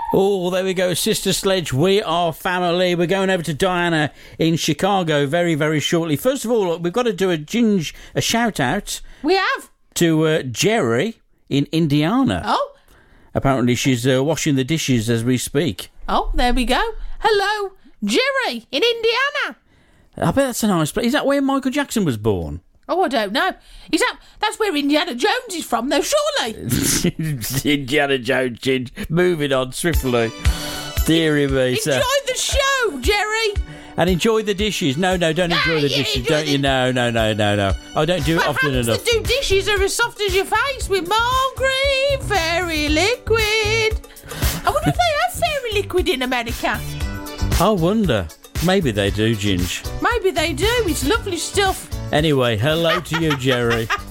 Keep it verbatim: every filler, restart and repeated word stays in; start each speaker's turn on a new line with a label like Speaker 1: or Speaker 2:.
Speaker 1: Oh, there we go. Sister Sledge, we are family. We're going over to Diana in Chicago very, very shortly. First of all, we've got to do a ginge, a shout-out.
Speaker 2: We have.
Speaker 1: To uh, Jerry in Indiana.
Speaker 2: Oh.
Speaker 1: Apparently she's uh, washing the dishes as we speak.
Speaker 2: Oh, there we go. Hello, Jerry in Indiana.
Speaker 1: I bet that's a nice place. Is that where Michael Jackson was born?
Speaker 2: Oh, I don't know. Is that that's where Indiana Jones is from, though? Surely.
Speaker 1: Indiana Jones. Ginge. Moving on swiftly. Deary me.
Speaker 2: Enjoy
Speaker 1: so.
Speaker 2: the show, Jerry.
Speaker 1: And enjoy the dishes. No, no, don't enjoy
Speaker 2: Ah,
Speaker 1: the
Speaker 2: yeah,
Speaker 1: dishes,
Speaker 2: enjoy
Speaker 1: don't
Speaker 2: the-
Speaker 1: you? No, no, no, no, no. I don't do it
Speaker 2: My
Speaker 1: often
Speaker 2: hands
Speaker 1: enough.
Speaker 2: that do dishes are as soft as your face with Mulgrave Fairy Liquid. I wonder if they have Fairy Liquid in America.
Speaker 1: I wonder. Maybe they do, Ginge.
Speaker 2: Maybe they do. It's lovely stuff.
Speaker 1: Anyway, hello to you, Jerry.